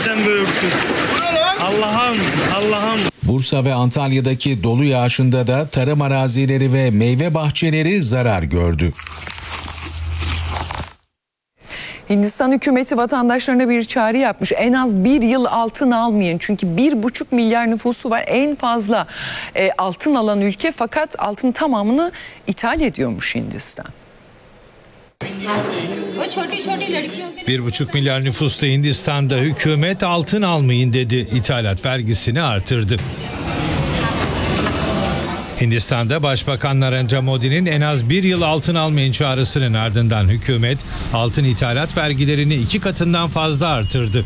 sen büyüksün. Allah'ım. Bursa ve Antalya'daki dolu yağışında da tarım arazileri ve meyve bahçeleri zarar gördü. Hindistan hükümeti vatandaşlarına bir çağrı yapmış. En az bir yıl altın almayın. Çünkü 1,5 milyar nüfusu var. En fazla altın alan ülke, fakat altın tamamını ithal ediyormuş Hindistan. 1,5 milyar nüfuslu Hindistan'da hükümet altın almayın dedi. İthalat vergisini artırdı. Hindistan'da Başbakan Narendra Modi'nin en az bir yıl altın almayın çağrısının ardından hükümet altın ithalat vergilerini 2 katından fazla artırdı.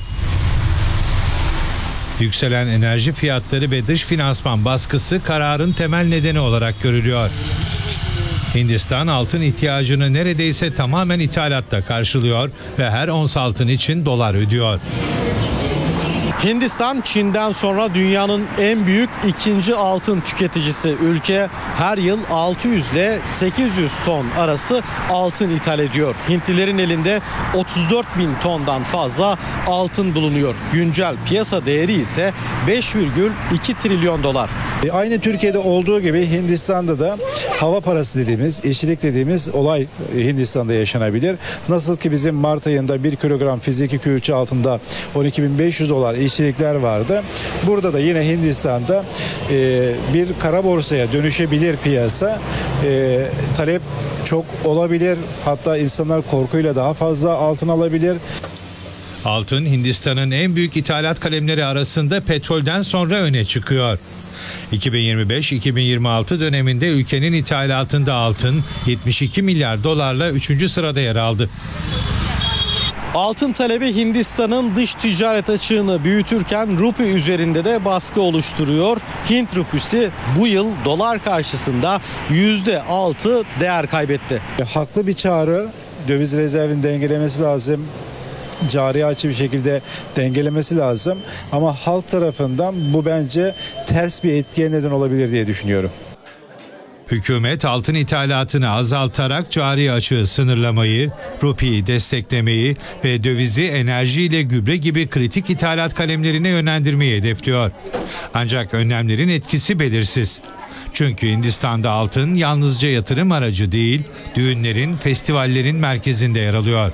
Yükselen enerji fiyatları ve dış finansman baskısı kararın temel nedeni olarak görülüyor. Hindistan altın ihtiyacını neredeyse tamamen ithalatta karşılıyor ve her ons altın için dolar ödüyor. Hindistan, Çin'den sonra dünyanın en büyük ikinci altın tüketicisi. Ülke her yıl 600 ile 800 ton arası altın ithal ediyor. Hintlilerin elinde 34 bin tondan fazla altın bulunuyor. Güncel piyasa değeri ise 5,2 trilyon dolar. Aynı Türkiye'de olduğu gibi Hindistan'da da hava parası dediğimiz, işçilik dediğimiz olay Hindistan'da yaşanabilir. Nasıl ki bizim Mart ayında 1 kilogram fiziki külçe altında 12.500 dolar işçilikler vardı. Burada da yine Hindistan'da bir kara borsaya dönüşebilir piyasa. Talep çok olabilir. Hatta insanlar korkuyla daha fazla altın alabilir. Altın Hindistan'ın en büyük ithalat kalemleri arasında petrolden sonra öne çıkıyor. 2025-2026 döneminde ülkenin ithalatında altın 72 milyar dolarla 3. sırada yer aldı. Altın talebi Hindistan'ın dış ticaret açığını büyütürken rupi üzerinde de baskı oluşturuyor. Hint rupisi bu yıl dolar karşısında %6 değer kaybetti. Haklı bir çağrı, döviz rezervini dengelemesi lazım. Cari açı bir şekilde dengelemesi lazım. Ama halk tarafından bu bence ters bir etkiye neden olabilir diye düşünüyorum. Hükümet altın ithalatını azaltarak cari açığı sınırlamayı, rupiyi desteklemeyi ve dövizi enerji ile gübre gibi kritik ithalat kalemlerine yönlendirmeyi hedefliyor. Ancak önlemlerin etkisi belirsiz. Çünkü Hindistan'da altın yalnızca yatırım aracı değil, düğünlerin, festivallerin merkezinde yer alıyor.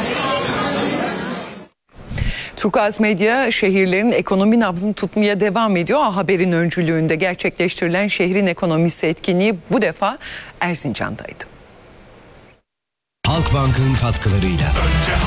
Turkuaz Medya şehirlerin ekonomi nabzını tutmaya devam ediyor. Haber'in öncülüğünde gerçekleştirilen şehrin ekonomisi etkinliği bu defa Erzincan'daydı. Halkbank'ın katkılarıyla.